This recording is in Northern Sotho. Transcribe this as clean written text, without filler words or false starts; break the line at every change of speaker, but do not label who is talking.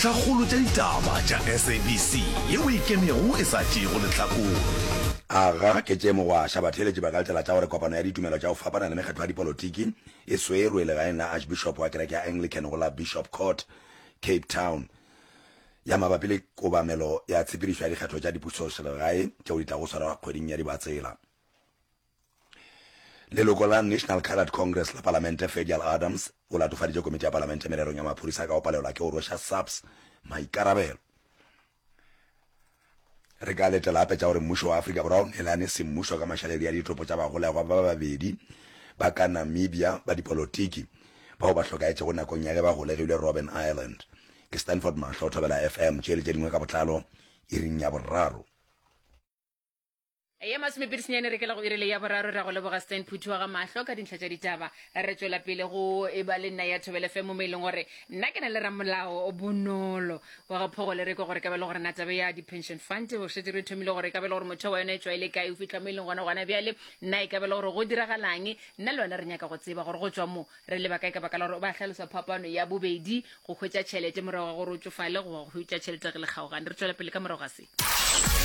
dintlhakgolo tša ditaba tša SABC yeo e kemego e sa tšego lehlakore
aga ke tše mogwaša batheletši ba ka letela tša gore kopano ya ditumelo tša go fapana le mekgetho ya dipolotiki e swerwe legaeng la archbishop wa kereke ya Anglican go la Bishop Court Cape Town ya mabapi le kobamelo ya tshepedišo ya dikgetho tša dipušošelegae tšeo di tla go swara kgweding ya dibatsela. Leloko la National Coloured Congress la Palamente Fedial Adams o latofaditše komiti ya Palamente mererong ya maphodisa ka go palelwa ke go rwesa SAPS maikarabelo. Re ka letela gape tša gore mmušo wa Afrika Borwa o neelane semmušo ka mašaleri ya ditopo tša bagolegwa ba babedi ba ka Namibia ba dipolotiki bao ba hlokaetšego nakong ya ge ba golegilwe Robben Island. Ke Stanford Mahlo Thobela FM tšele tše dingwe ka botlalo iring ya boraro.
Ya masome pirisinyane re ke la go irele ya boraro ra go leboga Stan Phuthi wa ga Mahlo ka dintlha tša ditaba re tšwela pele go e ba le nna ya Thobela FM mo e leng gore nna ke na le ramolao o bonolo wa ga Phogole re ke gore ka be le gore na tabe ya di-pension fund o šetse re thomile gore ka be le gore motho wa yone e tšwa ile kae o fitlha mo e leng gona bjale nna e ka be le gore go diragalang nna le wena re nyaka go tseba gore go tšwa mo re leba kae ka baka la gore ba hlalosa phapano ya bobedi go hwetša tšhelete morago ga gore o tsofale go hwetša tšhelete ge le kgaogane re tšwela pele ka morago ga se